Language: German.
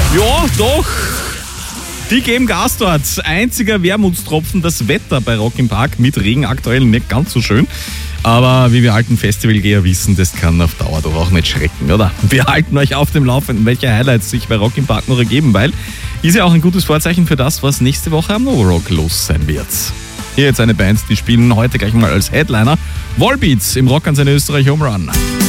Ja, doch. Die geben Gas dort. Einziger Wermutstropfen, das Wetter bei Rock im Park mit Regen aktuell nicht ganz so schön. Aber wie wir alten Festivalgeher wissen, das kann auf Dauer doch auch nicht schrecken, oder? Wir halten euch auf dem Laufenden, welche Highlights sich bei Rock im Park noch ergeben, weil ist ja auch ein gutes Vorzeichen für das, was nächste Woche am Novorock los sein wird. Hier jetzt eine Band, die spielen heute gleich mal als Headliner. Volbeats im Rock an seine Österreich Home Run.